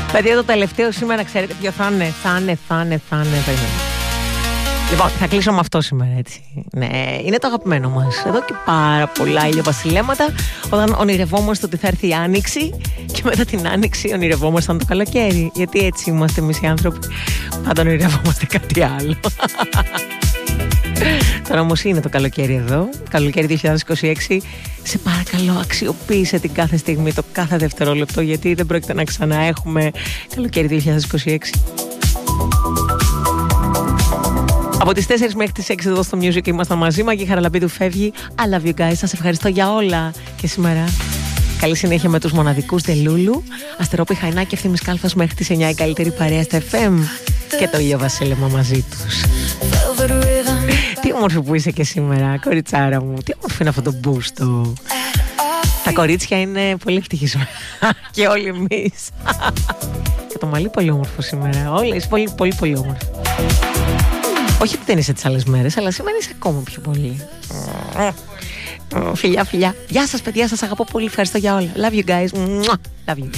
Παιδιά, το τελευταίο σήμερα ξέρετε ποιο θα είναι? Θα είναι. Λοιπόν, θα κλείσω με αυτό σήμερα, έτσι. Ναι, είναι το αγαπημένο μας. Εδώ και πάρα πολλά ηλιοβασιλέματα, όταν ονειρευόμαστε ότι θα έρθει η άνοιξη και μετά την άνοιξη ονειρευόμασταν το καλοκαίρι. Γιατί έτσι είμαστε εμείς οι άνθρωποι. Πάντα ονειρευόμαστε κάτι άλλο. Τώρα όμως είναι το καλοκαίρι εδώ. Καλοκαίρι 2026. Σε παρακαλώ, αξιοποίησε την κάθε στιγμή, το κάθε δευτερόλεπτο, γιατί δεν πρόκειται να ξαναέχουμε καλοκαίρι 2026. Από τις 4 μέχρι τις 6 εδώ στο Music ήμασταν μαζί. Μαγκή Χαραλαμπίδου φεύγει. I love you guys. Σας ευχαριστώ για όλα και σήμερα. Καλή συνέχεια με τους μοναδικούς Δελούλου. Αστερόπη Χαϊνά και Ευθύμης Κάλφας μέχρι τις 9 η καλύτερη παρέα στα FM. Και το ηλιοβασίλεμα μαζί τους. Τι όμορφη που είσαι και σήμερα, κοριτσάρα μου. Τι όμορφη είναι αυτό το μπούστο. Τα κορίτσια είναι πολύ ευτυχισμένα. Και όλοι εμείς. Και το μαλλί πολύ όμορφο σήμερα. Όλα είσαι πολύ πολύ πολύ όμορφη. Όχι ότι δεν είσαι τις άλλες μέρες, αλλά σήμερα είσαι ακόμα πιο πολύ. Φιλιά, φιλιά. Γεια σας παιδιά, σας αγαπώ πολύ. Ευχαριστώ για όλα. Love you guys. Love you.